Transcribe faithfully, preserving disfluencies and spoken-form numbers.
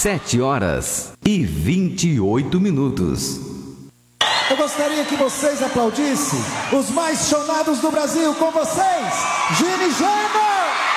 Sete horas e vinte e oito minutos. Eu gostaria que vocês aplaudissem os mais chonados do Brasil. Com vocês, Gini Jana!